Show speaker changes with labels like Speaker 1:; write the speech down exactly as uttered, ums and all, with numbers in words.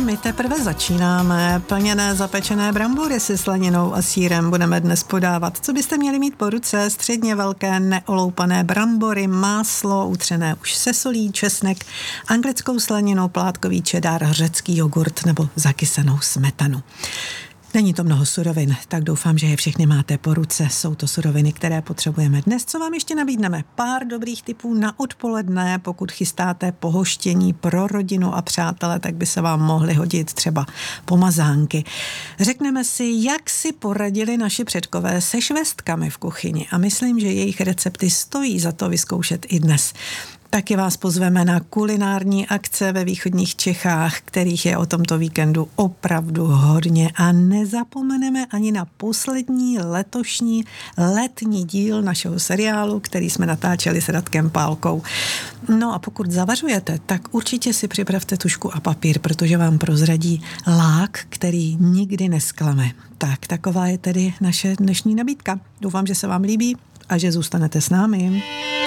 Speaker 1: my teprve začínáme. Plněné zapečené brambory se slaninou a sýrem budeme dnes podávat. Co byste měli mít po ruce? Středně velké neoloupané brambory, máslo, utřené už se solí, česnek, anglickou slaninu, plátkový čedar, řecký jogurt nebo zakysanou smetanu. Není to mnoho surovin, tak doufám, že je všechny máte po ruce. Jsou to suroviny, které potřebujeme dnes. Co vám ještě nabídneme? Pár dobrých tipů na odpoledne. Pokud chystáte pohoštění pro rodinu a přátele, tak by se vám mohly hodit třeba pomazánky. Řekneme si, jak si poradili naši předkové se švestkami v kuchyni a myslím, že jejich recepty stojí za to vyzkoušet i dnes. Taky vás pozveme na kulinární akce ve východních Čechách, kterých je o tomto víkendu opravdu hodně a nezapomeneme ani na poslední letošní letní díl našeho seriálu, který jsme natáčeli s Radkem Pálkou. No a pokud zavařujete, tak určitě si připravte tužku a papír, protože vám prozradí lák, který nikdy nesklame. Tak, taková je tedy naše dnešní nabídka. Doufám, že se vám líbí a že zůstanete s námi.